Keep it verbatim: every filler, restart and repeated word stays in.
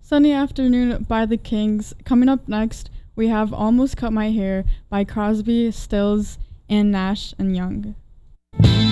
Sunny Afternoon by the Kings. Coming up next, we have Almost Cut My Hair by Crosby, Stills, and Nash and Young.